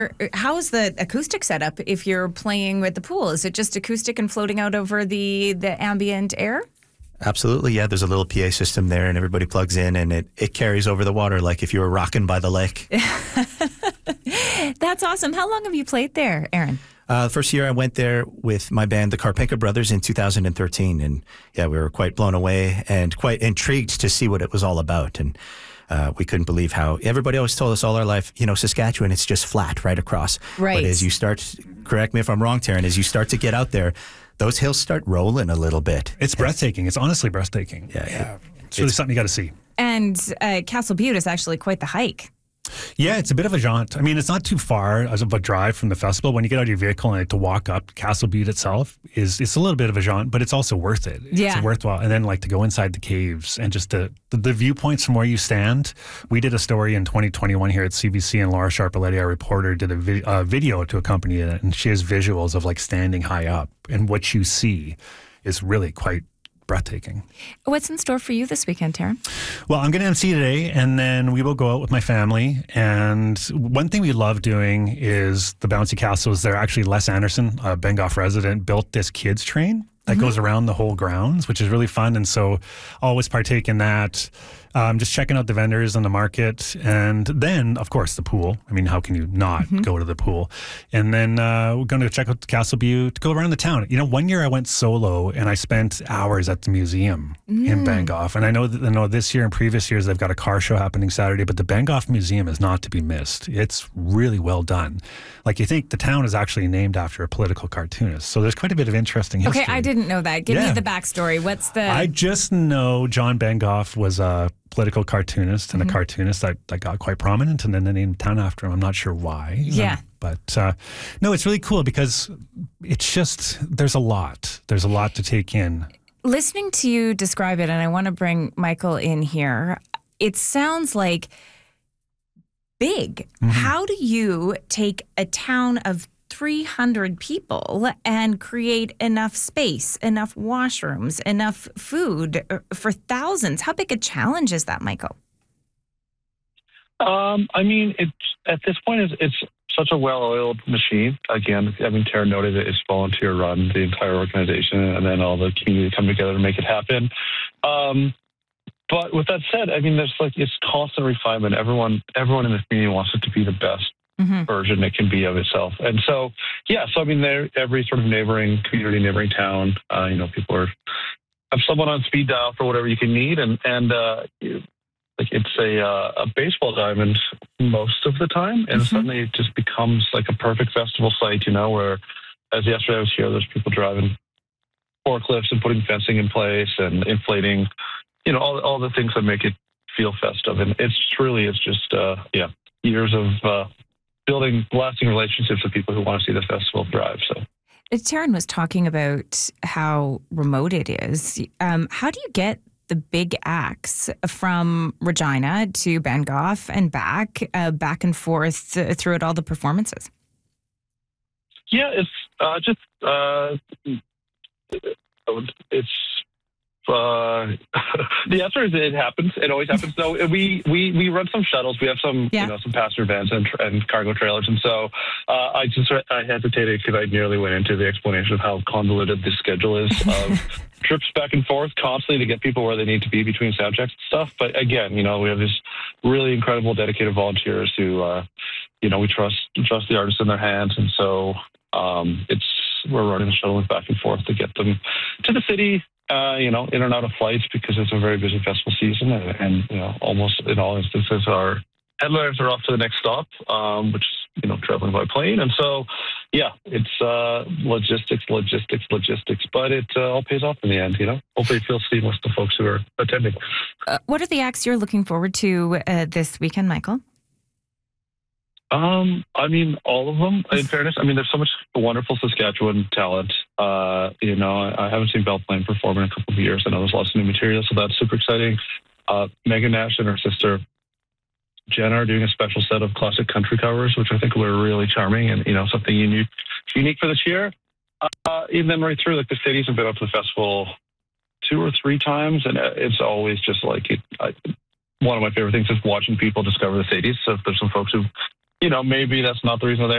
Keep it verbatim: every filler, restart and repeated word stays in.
How's the acoustic setup if you're playing with the pool? Is it just acoustic and floating out over the, the ambient air? Absolutely, yeah. There's a little P A system there, and everybody plugs in, and it, it carries over the water like if you were rocking by the lake. That's awesome. How long have you played there, Aaron? Uh, the first year I went there with my band, the Karpenka Brothers, in two thousand thirteen, and yeah, we were quite blown away and quite intrigued to see what it was all about. And uh, we couldn't believe how everybody always told us all our life, you know, Saskatchewan, it's just flat right across. Right. But as you start, correct me if I'm wrong, Taryn, as you start to get out there, those hills start rolling a little bit. It's breathtaking. It's honestly breathtaking. Yeah, yeah. It, it's really it's, something you got to see. And uh, Castle Butte is actually quite the hike. Yeah, it's a bit of a jaunt. I mean, it's not too far as of a drive from the festival. When you get out of your vehicle and to walk up Castle Butte itself is it's a little bit of a jaunt, but it's also worth it. Yeah. It's worthwhile. And then like to go inside the caves and just the, the, the viewpoints from where you stand. We did a story in twenty twenty-one here at C B C, and Laura Sharpaletti, our reporter, did a vi- uh, video to accompany it, and she has visuals of like standing high up, and what you see is really quite breathtaking. What's in store for you this weekend, Taryn? Well, I'm going to M C today, and then we will go out with my family. And one thing we love doing is the bouncy castles. They're actually Les Anderson, a Bengoff resident, built this kids train that mm-hmm. goes around the whole grounds, which is really fun. And so always partake in that. Um, just checking out the vendors on the market. And then, of course, the pool. I mean, how can you not mm-hmm. go to the pool? And then uh, we're going to check out Castle Butte, go around the town. You know, one year I went solo and I spent hours at the museum mm. in Bengoff. And I know that I know this year and previous years they've got a car show happening Saturday, but the Bengoff Museum is not to be missed. It's really well done. Like, you think the town is actually named after a political cartoonist. So there's quite a bit of interesting history. Okay, I didn't know that. Give yeah. me the backstory. What's the... I just know John Bengoff was a political cartoonist and mm-hmm. a cartoonist that, that got quite prominent, and then they named the town after him. I'm not sure why. Yeah. Um, but uh, no, it's really cool because it's just, there's a lot. There's a lot to take in. Listening to you describe it, and I want to bring Michael in here, it sounds like big. Mm-hmm. How do you take a town of three hundred people and create enough space, enough washrooms, enough food for thousands? How big a challenge is that, Michael? Um, I mean, it's at this point, it's, it's such a well-oiled machine. Again, I mean, Tara noted that it's volunteer-run, the entire organization, and then all the community come together to make it happen. Um, but with that said, I mean, there's like it's constant refinement. Everyone, everyone in the community wants it to be the best mm-hmm. version it can be of itself. And so, yeah, so I mean, there every sort of neighboring community, neighboring town, uh, you know, people are have someone on speed dial for whatever you can need, and and uh, like it's a uh, a baseball diamond most of the time, and mm-hmm. suddenly it just becomes like a perfect festival site, you know, where as yesterday I was here, there's people driving forklifts and putting fencing in place and inflating, you know, all all the things that make it feel festive, and it's truly it's just uh, yeah years of uh, building lasting relationships with people who want to see the festival thrive. So. Taryn was talking about how remote it is. Um, how do you get the big acts from Regina to Bengoff and back, uh, back and forth uh, throughout all the performances? Yeah, it's uh, just uh, it's uh, the answer is it happens. It always happens. So we we we run some shuttles. We have some yeah. you know some passenger vans and, and cargo trailers, and so uh, I just I hesitated because I nearly went into the explanation of how convoluted the schedule is of trips back and forth constantly to get people where they need to be between sound checks and stuff. But again, you know, we have these really incredible, dedicated volunteers who uh, you know we trust trust the artists in their hands, and so um, it's we're running the shuttles back and forth to get them to the city. Uh, you know, in and out of flights because it's a very busy festival season, and, and you know, almost in all instances, our headliners are off to the next stop, um, which is you know traveling by plane, and so yeah, it's uh, logistics, logistics, logistics, but it uh, all pays off in the end. You know, hopefully it feels seamless to folks who are attending. Uh, what are the acts you're looking forward to uh, this weekend, Michael? Um, I mean, all of them, in fairness. I mean, there's so much wonderful Saskatchewan talent. Uh, you know, I, I haven't seen Belle Plaine perform in a couple of years. I know there's lots of new material, so that's super exciting. Uh, Megan Nash and her sister Jenna are doing a special set of classic country covers, which I think were really charming and, you know, something unique, unique for this year. Uh, and then right through, like, the cities have been up to the festival two or three times, and it's always just like, it, I, one of my favorite things is watching people discover the cities. So if there's some folks who, you know, maybe that's not the reason they're